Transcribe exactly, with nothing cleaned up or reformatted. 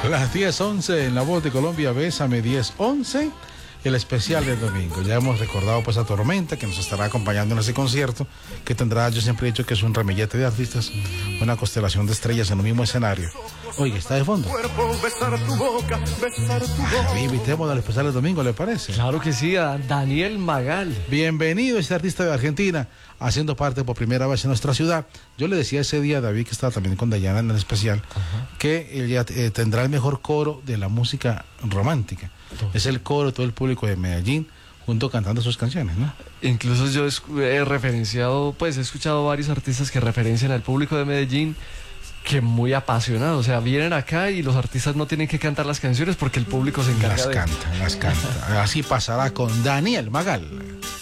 Las diez once en La Voz de Colombia, Bésame diez once, el especial del domingo. Ya hemos recordado pues a Tormenta, que nos estará acompañando en ese concierto, que tendrá, yo siempre he dicho que es un ramillete de artistas, una constelación de estrellas en el mismo escenario. Oiga, está de fondo. Ah, invitemos al especial del domingo, ¿le parece? Claro que sí, a Daniel Magal. Bienvenido, este artista de Argentina, haciendo parte por primera vez en nuestra ciudad. Yo le decía ese día a David, que estaba también con Dayana en el especial, uh-huh, que ella eh, tendrá el mejor coro de la música romántica. Uh-huh. Es el coro de todo el público de Medellín, junto cantando sus canciones, ¿no? Incluso yo he referenciado, pues he escuchado varios artistas que referencian al público de Medellín, que muy apasionado, o sea, vienen acá y los artistas no tienen que cantar las canciones porque el público se encarga las de... canta, las canta. Así pasará con Daniel Magal.